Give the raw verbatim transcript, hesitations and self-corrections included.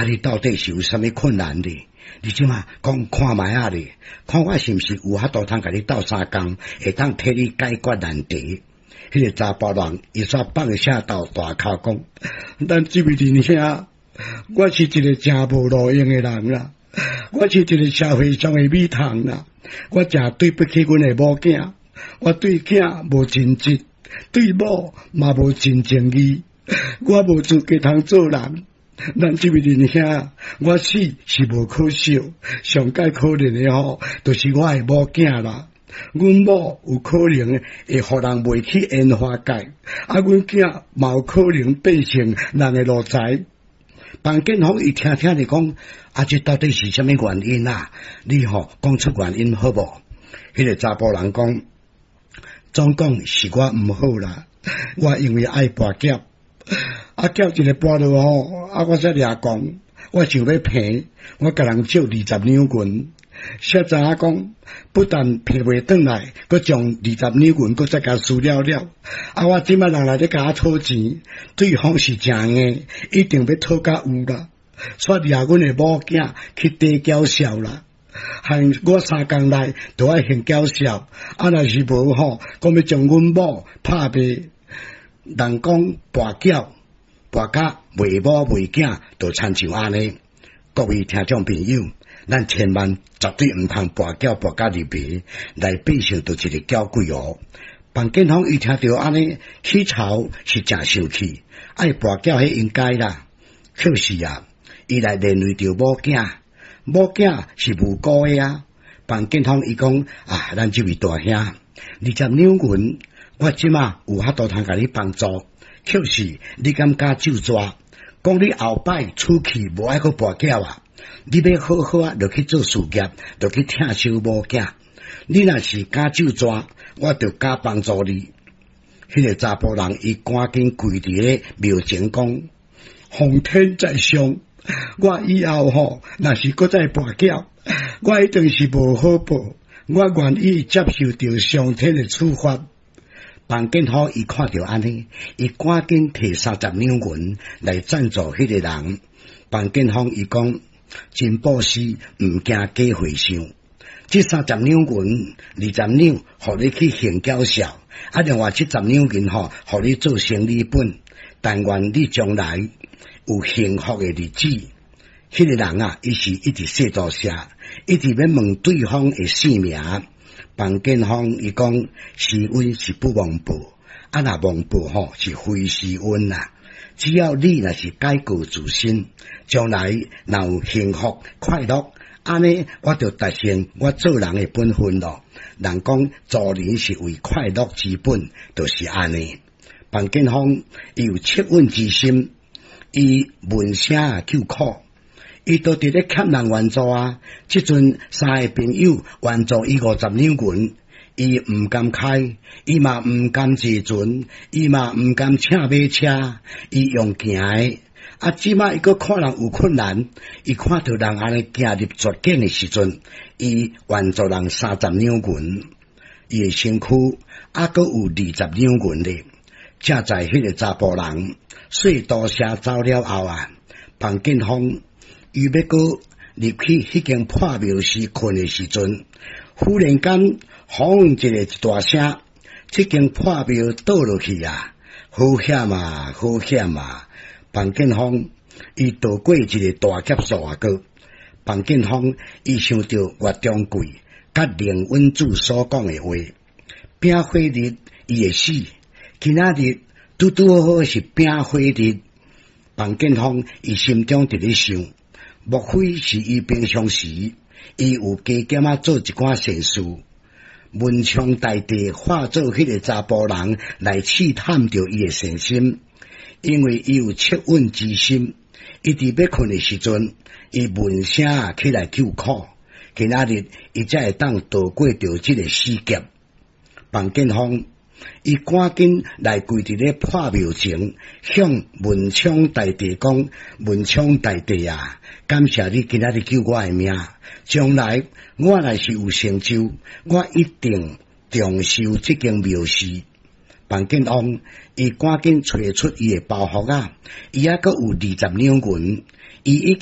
啊，你到底是有啥物困难哩？你即马讲看卖啊哩，看我是毋是有法度通甲你斗相共，会当替你解决难题。迄个查甫人伊煞放下到大口讲，咱这位仁兄，我是一个真无路用的人啦，我是一个社会上的米虫啦，我真对不起阮的某囝，我对囝无尽职，对某嘛无尽情义，我无资格通做人。咱这位仁兄，我死是无可惜，上界可怜的吼，就是我的某囝啦。阮某有可能会互人袂去烟花界，啊，阮囝嘛有可能变成人的路财。房建峰伊听听你讲，啊，这到底是啥物原因啊？你吼讲出原因好无？迄个查甫人讲，总讲是我毋好啦，我因为爱跋筊。啊，叫一个跋落吼，啊，我才掠讲，我想要骗，我甲人借二十两银，实知影讲，不但骗袂转来，佮将二十两银佮再甲输了了。啊，我即摆人来咧甲我讨钱，对方是正硬，一定要讨甲有啦。煞掠阮的某囝去地叫嚣啦，害我三工内都爱现叫嚣，啊，若是无吼，讲要将阮某拍败。人讲跋筊，跋甲袂某袂囝，就亲像安尼。各位听众朋友，咱千万绝对毋通跋筊跋甲入迷，来变成就一个娇贵哦。房建峰伊听到安尼起潮是真生气，爱跋筊迄应该啦。可是啊，伊来连累着某囝，某囝是无辜的啊。房建峰伊讲啊，咱这位大兄，二十两银。我即马有法度通甲你帮助，可是你敢加就抓，讲你后摆出去无爱阁跋筊啊！你要好好啊，就去做事业，就去疼惜某囝。你若是加就抓，我就加帮助你。迄个查甫人伊赶紧跪伫咧庙前讲：皇天在上，我以后吼若是阁再跋筊，我一定是无好报，我愿意接受着上天的处罚。房建峰伊看到安尼，伊赶紧摕三十两银来赞助迄个人。房建峰伊讲，真布施毋惊假回想，这三十两银二十两，互你去行缴销，啊，另外七十两银吼，互你做生理本。但愿你将来有幸福的日子。迄个人啊，伊是一直说大声，一直要问对方的姓名。房建峰伊讲，施恩是不忘报，啊若忘报吼是非施恩啦。只要你若是改过自新，将来若有幸福快乐，安尼我就达成我做人的本分咯。人讲做人是为快乐之本，就是安尼。房建峰伊有恻隐之心，伊闻声救苦。伊都伫咧欠人援助啊！即阵三个朋友援助伊五十两银，伊毋甘开，伊嘛毋甘坐船，伊嘛毋甘请马车，伊用行诶。啊，即摆伊阁看人有困难，伊看到人安尼行入绝境诶时阵，伊援助人三十两银，伊诶身躯还阁有二十两银咧。正在迄个查甫人说多谢走了后啊，房建峰。伊要搁入去迄间破庙寺困的时阵，忽然间轰一个一大声，这间破庙倒落去啊！好险啊！好险啊！房建峰伊渡过一个大劫数啊个，房建峰伊想到岳中贵甲凌允主所讲的话，饼火日伊会死，今仔日拄拄好好是饼火日。房建峰伊心中伫咧想。莫非是伊平常时，伊有加减啊做一寡善事，文昌大帝化作迄个查甫人来试探着伊的善心，因为伊有恻隐之心，伊伫要困的时阵，伊闻声起来救苦，今仔日伊才会当渡过着即个死劫。房建峰伊赶紧来跪伫咧破庙前，向文昌大帝讲：文昌大帝啊！感谢你今仔日救我的命，将来我若是有成就，我一定重修这间庙寺。房建峰伊赶紧找出伊的包袱啊，伊还阁有二十两银，伊